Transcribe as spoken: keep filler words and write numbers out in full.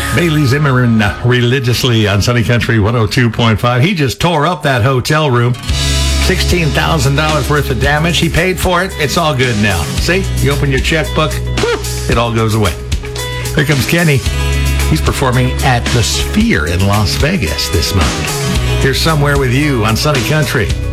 Bailey Zimmerman uh, religiously on Sunny Country one oh two point five. He just tore up that hotel room. sixteen thousand dollars worth of damage. He paid for it. It's all good now. See? You open your checkbook, whoop, it all goes away. Here comes Kenny. He's performing at the Sphere in Las Vegas this month. Here's Somewhere with You on Sunny Country.